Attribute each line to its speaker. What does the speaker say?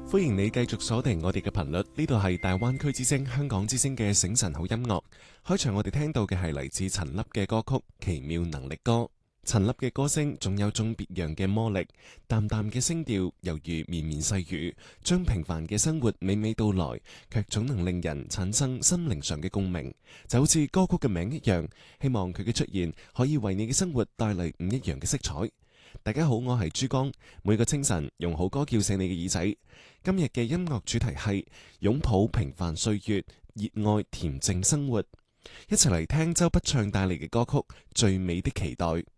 Speaker 1: 歡迎你繼續鎖定我哋嘅頻率，呢度係大灣區之聲、香港之聲嘅醒晨好音樂。開場我哋聽到嘅係嚟自陳粒嘅歌曲《奇妙能力歌》。陳粒嘅歌聲總有種別樣嘅魔力，淡淡嘅聲調猶如綿綿細雨，將平凡嘅生活娓娓道來，卻總能令人產生心靈上嘅共鳴。就好似歌曲嘅名一樣，希望佢嘅出現可以為你嘅生活帶嚟唔一樣嘅色彩。大家好，我係珠江，每個清晨用好歌叫醒你嘅耳仔。今日嘅音樂主題係擁抱平凡歲月，熱愛恬靜生活。一齊嚟聽周筆暢帶嚟嘅歌曲《最美的期待》。